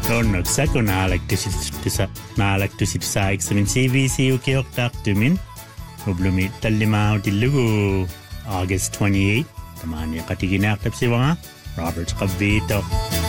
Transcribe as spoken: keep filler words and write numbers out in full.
Onnoksak on naalaktusipsaaiksummin C V C ukiortaartumin ublumi tallimaahutillugu August twenty-eighth tamaani qatiginaartapsivanga Robert Qabbito